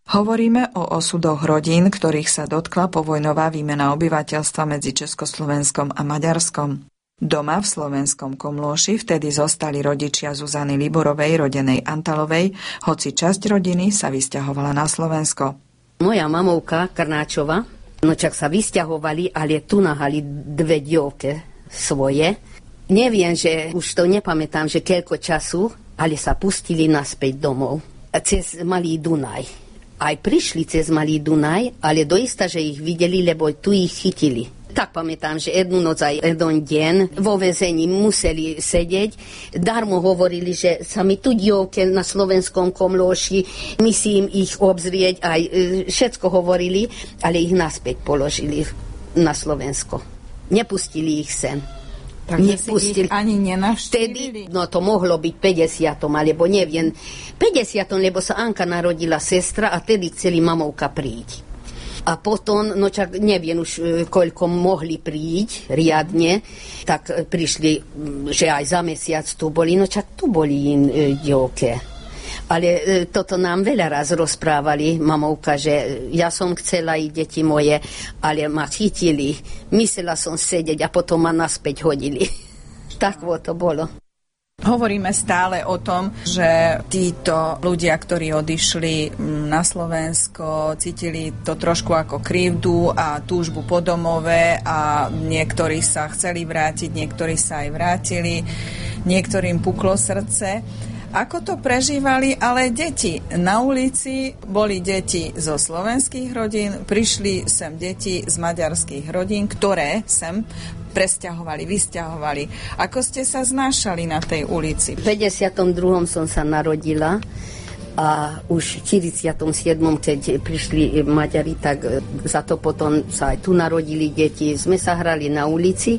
Hovoríme o osudoch rodín, ktorých sa dotkla povojnová výmena obyvateľstva medzi Československom a Maďarskom. Doma v slovenskom Komlóši vtedy zostali rodičia Zuzany Liborovej, rodenej Antalovej, hoci časť rodiny sa vysťahovala na Slovensko. Moja mamovka Krnáčova, čak sa vysťahovali, ale tu nahali 2 dievke svoje. Neviem, že už to nepamätám, že koľko času, ale sa pustili naspäť domov cez Malý Dunaj. Aj prišli cez Malý Dunaj, ale doista, že ich videli, lebo tu ich chytili. Tak pamätám, že jednu noc aj jeden deň vo väzení museli sedieť. Darmo hovorili, že sa mi tu dievke na slovenskom Komlóši, musím ich obzrieť, aj všetko hovorili, ale ich naspäť položili na Slovensko. Nepustili ich sen. Takže si ich ani nenavštívili? Vtedy, no to mohlo byť 50, alebo neviem, 50, lebo sa Anka narodila sestra a tedy chceli mamovka príť. A potom, no čak neviem už, koľko mohli príť riadne, tak prišli, že aj za mesiac tu boli, no čak tu boli dievke. Ale toto nám veľa raz rozprávali, mamovka, že ja som chcela i deti moje, ale ma chytili. Myslela som sedieť a potom ma naspäť hodili. Tak to bolo. Hovoríme stále o tom, že títo ľudia, ktorí odišli na Slovensko, cítili to trošku ako krivdu a túžbu po domove a niektorí sa chceli vrátiť, niektorí sa aj vrátili, niektorým puklo srdce. Ako to prežívali ale deti? Na ulici boli deti zo slovenských rodín, prišli sem deti z maďarských rodín, ktoré sem presťahovali, vysťahovali. Ako ste sa znášali na tej ulici? V 52. som sa narodila a už v 47. keď prišli Maďari, tak za to potom sa aj tu narodili deti. Sme sa hrali na ulici,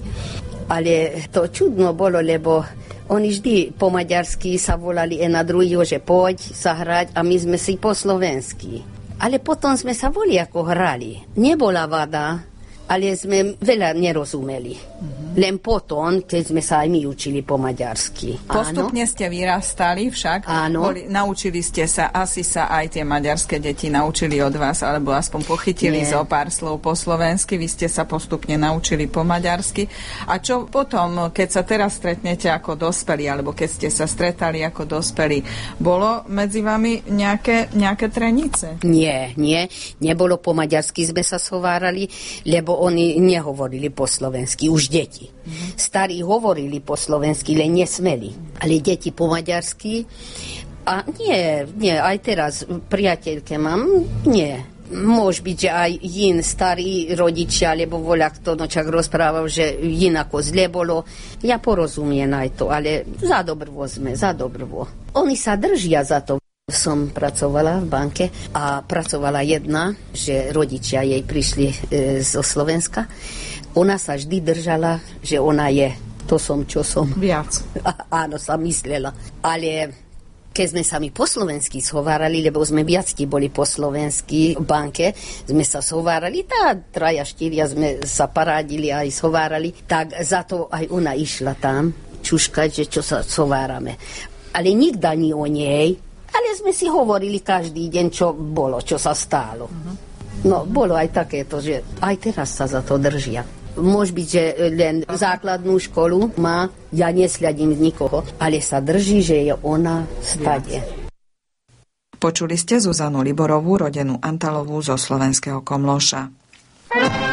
ale to čudno bolo, lebo oni vždy po maďarsky sa volali na druhého, že poď sa hrať a my sme si po slovensky. Ale potom sme sa ako hrali. Nebola vada, ale sme veľa nerozumeli. Len potom, keď sme sa aj my učili po maďarsky. Postupne ste vyrastali však. Áno. Naučili ste sa, asi sa aj tie maďarské deti naučili od vás, alebo aspoň pochytili zo pár slov po slovensky. Vy ste sa postupne naučili po maďarsky. A čo potom, keď sa teraz stretnete ako dospelí, alebo keď ste sa stretali ako dospelí, bolo medzi vami nejaké trenice? Nie. Nebolo po maďarsky, sme sa schovárali, lebo oni nehovorili po slovensky, už deti. Starí hovorili po slovensky, len nesmeli. Ale deti po maďarsky. A nie, aj teraz priateľke mám, nie. Môže byť, že aj starí rodičia, alebo voľak to čak rozprával, že ako zle bolo. Ja porozumiem aj to, ale za dobrvo sme. Oni sa držia za to. Som pracovala v banke a pracovala jedna, že rodičia jej prišli zo Slovenska. Ona sa vždy držala, že ona je to som, čo som. Viac. Áno, sa myslela. Ale keď sme sa my po slovensky schovárali, lebo sme viacky boli po slovensky v banke, sme sa schovárali, 3, 4 sme sa parádili aj schovárali, tak za to aj ona išla tam čuškať, že čo sa schovárame. Ale nikdy ani o nej, ale sme si hovorili každý deň, čo bolo, čo sa stálo. No, bolo aj takéto, že aj teraz sa za to držia. Môže byť, že len základnú školu má, ja nesľadím z nikoho, ale sa drží, že je ona stade. Počuli ste Zuzanu Liborovú, rodenú Antalovú zo slovenského Komlóša.